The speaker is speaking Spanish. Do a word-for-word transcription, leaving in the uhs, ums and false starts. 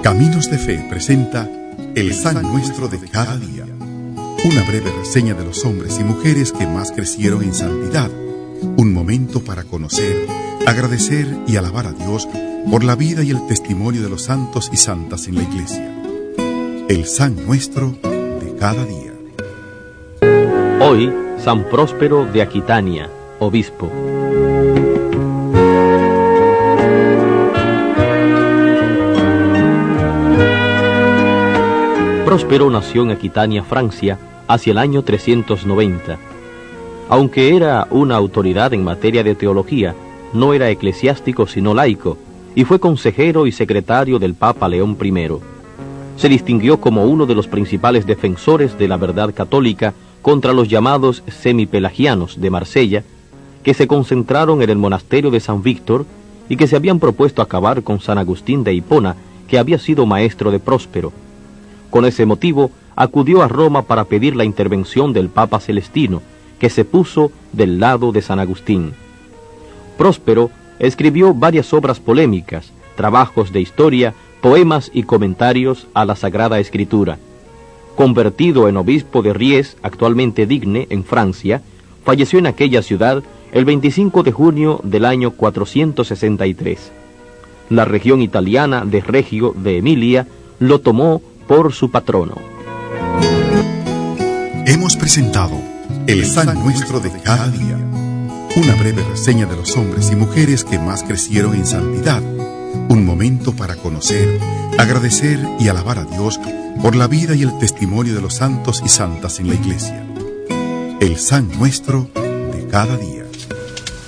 Caminos de Fe presenta El San Nuestro de cada día, una breve reseña de los hombres y mujeres que más crecieron en santidad, un momento para conocer, agradecer y alabar a Dios por la vida y el testimonio de los santos y santas en la Iglesia. El San Nuestro de cada día. Hoy, San Próspero de Aquitania, obispo. Próspero nació en Aquitania, Francia, hacia el año trescientos noventa. Aunque era una autoridad en materia de teología, no era eclesiástico sino laico, y fue consejero y secretario del Papa León primero. Se distinguió como uno de los principales defensores de la verdad católica contra los llamados semipelagianos de Marsella, que se concentraron en el monasterio de San Víctor y que se habían propuesto acabar con San Agustín de Hipona, que había sido maestro de Próspero. Con ese motivo, acudió a Roma para pedir la intervención del Papa Celestino, que se puso del lado de San Agustín. Próspero escribió varias obras polémicas, trabajos de historia, poemas y comentarios a la Sagrada Escritura. Convertido en obispo de Ries, actualmente Digne, en Francia, falleció en aquella ciudad el veinticinco de junio del año cuatrocientos sesenta y tres. La región italiana de Regio de Emilia lo tomó por su patrono. Hemos presentado El San Nuestro de cada día, una breve reseña de los hombres y mujeres que más crecieron en santidad, un momento para conocer, agradecer y alabar a Dios por la vida y el testimonio de los santos y santas en la Iglesia. El San Nuestro de cada día.